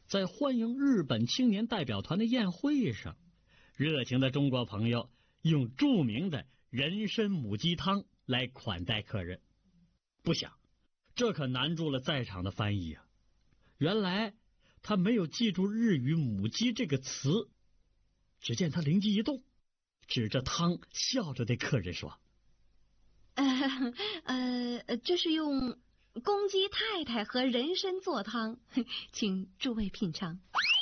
在欢迎日本青年代表团的宴会上，热情的中国朋友用著名的人参母鸡汤来款待客人。不想，这可难住了在场的翻译啊！原来他没有记住日语母鸡这个词。只见他灵机一动，指着汤笑着对客人说： 这是用公鸡太太和人参做汤，请诸位品尝。